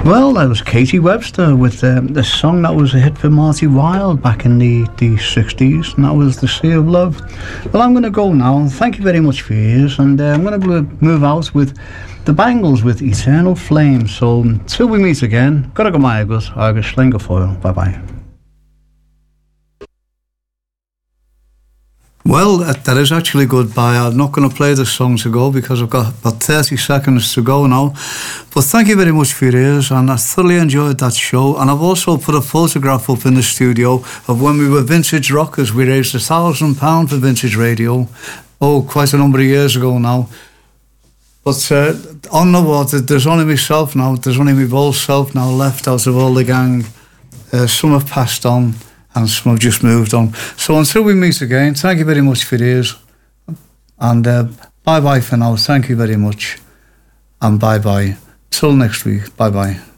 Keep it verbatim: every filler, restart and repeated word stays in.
Well, that was Katie Webster with um, the song that was a hit for Marty Wilde back in the, the sixties, and that was The Sea of Love. Well, I'm going to go now. Thank you very much for your ears, and uh, I'm going to move out with the Bangles with Eternal Flame. So, till we meet again, gotta go my agus, agus slinga foil. Bye-bye. Well, that is actually goodbye. I'm not going to play the song to go because I've got about thirty seconds to go now. But thank you very much for your ears, and I thoroughly enjoyed that show. And I've also put a photograph up in the studio of when we were Vintage Rockers. We raised a thousand pounds for Vintage Radio. Oh, quite a number of years ago now. But uh, on the water, there's only myself now. There's only my old self now left out of all the gang. Uh, some have passed on, and some have just moved on. So until we meet again, thank you very much for yours. And uh, bye-bye for now. Thank you very much. And bye-bye. Till next week. Bye-bye.